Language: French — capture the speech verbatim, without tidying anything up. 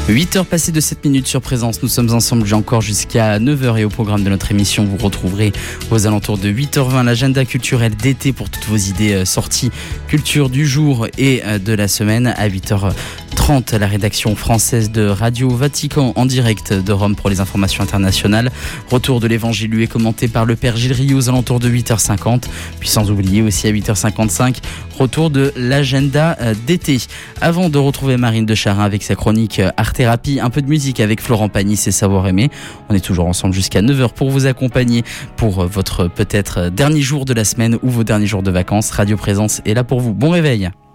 huit heures passées de sept minutes sur Présence. Nous sommes ensemble encore jusqu'à neuf heures et au programme de notre émission, vous retrouverez aux alentours de huit heures vingt l'agenda culturel d'été pour toutes vos idées sorties culture du jour et de la semaine. À huit heures trente, la rédaction française de Radio Vatican en direct de Rome pour les informations internationales. Retour de l'évangile lu et commenté par le Père Gilles Riou aux alentours de huit heures cinquante. Puis sans oublier aussi à huit heures cinquante-cinq, retour de l'agenda d'été. Avant de retrouver Marine de Charin avec sa chronique Art Thérapie, un peu de musique avec Florent Pagny, c'est Savoir Aimer. On est toujours ensemble jusqu'à neuf heures pour vous accompagner pour votre peut-être dernier jour de la semaine ou vos derniers jours de vacances. Radio Présence est là pour vous. Bon réveil.